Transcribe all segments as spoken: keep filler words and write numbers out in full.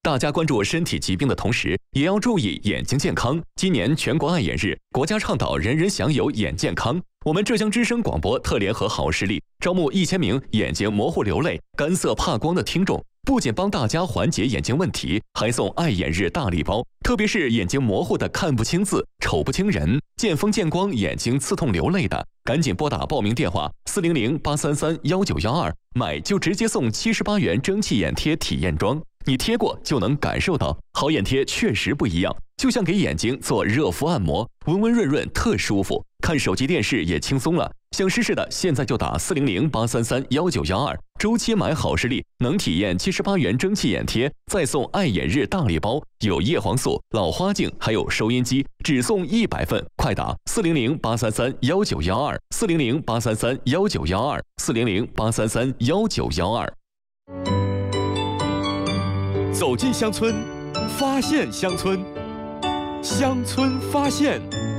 大家关注身体疾病的同时，也要注意眼睛健康。今年全国爱眼日，国家倡导人人享有眼健康。我们浙江之声广播特联合好视力招募一千名眼睛模糊流泪、干涩怕光的听众，不仅帮大家缓解眼睛问题，还送爱眼日大礼包。特别是眼睛模糊的、看不清字、瞅不清人、见风见光眼睛刺痛流泪的，赶紧拨打报名电话四零零八三三幺九幺二，买就直接送七十八元蒸汽眼贴体验装。你贴过就能感受到，好眼贴确实不一样，就像给眼睛做热敷按摩，温温润润特舒服，看手机电视也轻松了。想试试的现在就打四零零八三三幺九幺二，周期买好视力能体验七十八元蒸汽眼贴，再送爱眼日大礼包，有叶黄素、老花镜，还有收音机，只送一百份，快打四零零八三三幺九幺二，四零零八三三幺九幺二，四零零八三三幺九幺二。 走进乡村，发现乡村，乡村发现。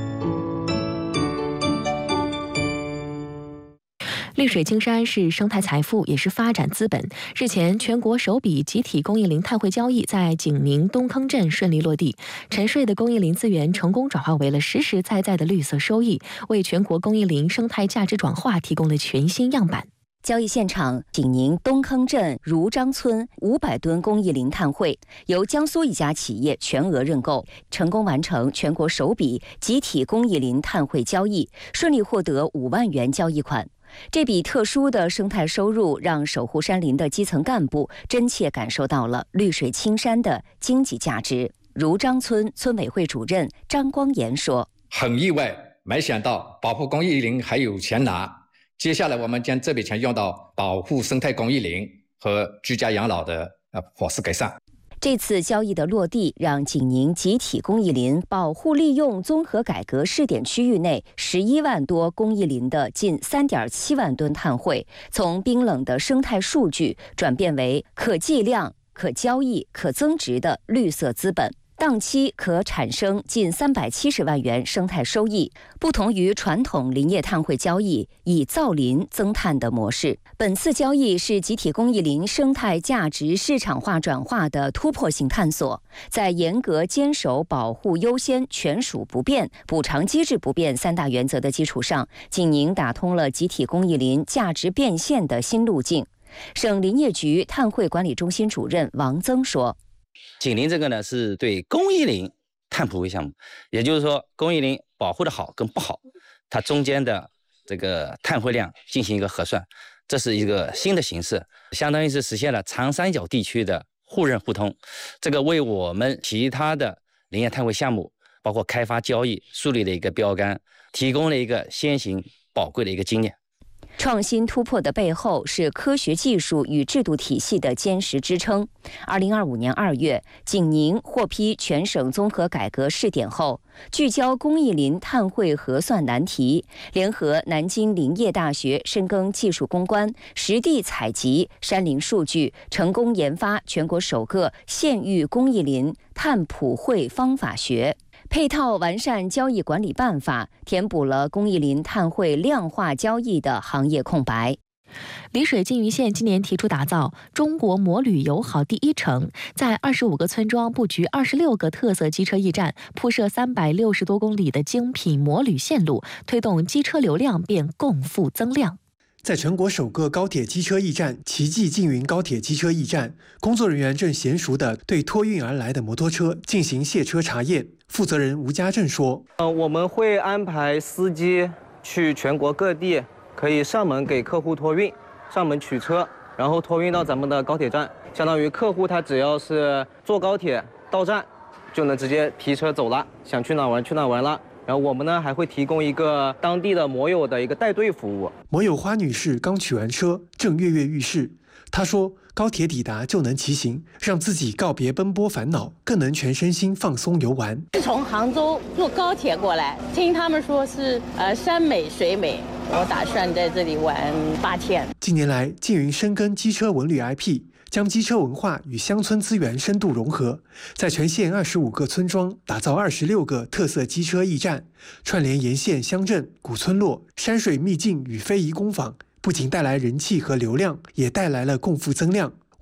绿水青山是生态财富，也是发展资本。日前，全国首笔集体公益林碳汇交易在景宁东坑镇顺利落地，沉睡的公益林资源成功转化为了实实在在的绿色收益，为全国公益林生态价值转化提供了全新样板。 交易现场，景宁东坑镇如章村五百吨公益林碳汇由江苏一家企业全额认购，成功完成全国首笔集体公益林碳汇交易，顺利获得五万元交易款。这笔特殊的生态收入让守护山林的基层干部真切感受到了绿水青山的经济价值。如章村村委会主任张光岩说：“ 很意外，没想到保护公益林还有钱拿。接下来我们将这笔钱用到保护生态公益林和居家养老的呃伙食改善。” 这次交易的落地，让景宁集体公益林保护利用综合改革试点区域内十一万多公益林的近三点七万吨碳汇，从冰冷的生态数据转变为可计量、可交易、可增值的绿色资本。当期可产生近三百七十万元生态收益，不同于传统林业碳汇交易以造林增碳的模式。本次交易是集体公益林生态价值市场化转化的突破性探索，在严格坚守保护优先、权属不变、补偿机制不变三大原则的基础上，景宁打通了集体公益林价值变现的新路径。省林业局碳汇管理中心主任王增说：“ 景宁这个呢是对公益林碳普惠项目，也就是说公益林保护的好跟不好，它中间的这个碳汇量进行一个核算，这是一个新的形式，相当于是实现了长三角地区的互认互通，这个为我们其他的林业碳汇项目包括开发交易树立了一个标杆，提供了一个先行宝贵的一个经验。” 创新突破的背后是科学技术与制度体系的坚实支撑。二零二五年二月，景宁获批全省综合改革试点后，聚焦公益林碳汇核算难题，联合南京林业大学深耕技术攻关，实地采集山林数据，成功研发全国首个县域公益林碳普惠方法学。配套完善交易管理办法，填补了公益林碳汇量化交易的行业空白。 丽水缙云县今年提出打造中国摩旅友好第一城，在二十五个村庄布局二十六个特色机车驿站，铺设三百六十多公里的精品摩旅线路，推动机车流量变共富增量。 在全国首个高铁机车驿站奇迹缙云高铁机车驿站，工作人员正娴熟地对托运而来的摩托车进行卸车查验。负责人吴家正说：“ 呃，我们会安排司机去全国各地，可以上门给客户托运，上门取车，然后托运到咱们的高铁站。相当于客户他只要是坐高铁到站，就能直接提车走了，想去哪玩去哪玩了。”然后我们呢还会提供一个当地的摩友的一个带队服务。 摩友花女士刚取完车，正跃跃欲试。她说：“高铁抵达就能骑行，让自己告别奔波烦恼，更能全身心放松游玩。” 是从杭州坐高铁过来，听他们说是呃山美水美，我打算在这里玩八天。 近年来，缙云深耕机车文旅 I P。将机车文化与乡村资源深度融合，在全县二十五个村庄打造二十六个特色机车驿站，串联沿线乡镇、古村落、山水秘境与非遗工坊，不仅带来人气和流量，也带来了共富增量。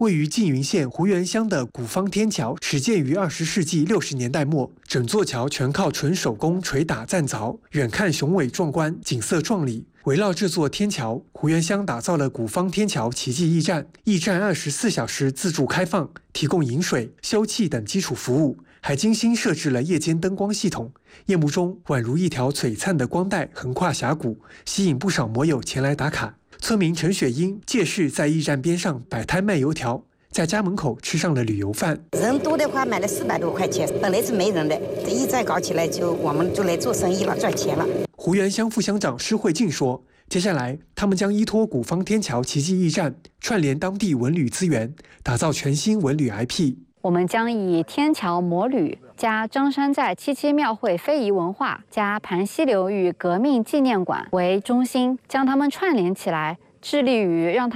位于缙云县胡园乡的古方天桥始建于二十世纪六十年代末，整座桥全靠纯手工捶打栈凿，远看雄伟壮观，景色壮丽。围绕这座天桥，胡园乡打造了古方天桥奇迹驿站，驿站二十四小时自助开放，提供饮水、休憩等基础服务，还精心设置了夜间灯光系统。夜幕中，宛如一条璀璨的光带横跨峡谷，吸引不少摩友前来打卡。村民陈雪英借势在驿站边上摆摊卖油条，在家门口吃上了旅游饭。 人多的话，卖了四百多块钱，本来是没人的，这驿站搞起来就我们就来做生意了，赚钱了。 胡园乡副乡长施慧静说，接下来他们将依托古方天桥奇迹驿站，串联当地文旅资源，打造全新文旅 I P。 我们将以天桥摩旅加张山寨七七庙会非遗文化加盘溪流域革命纪念馆为中心，将它们串联起来，致力于让它